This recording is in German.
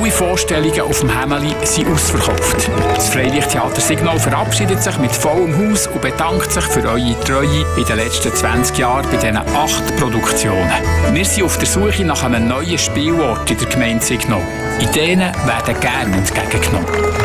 Alle Vorstellungen auf dem Hämeli sind ausverkauft. Das Freilichttheater Signal verabschiedet sich mit vollem Haus und bedankt sich für eure Treue in den letzten 20 Jahren bei diesen 8 Produktionen. Wir sind auf der Suche nach einem neuen Spielort in der Gemeinde Signal. Ideen werden gerne entgegengenommen.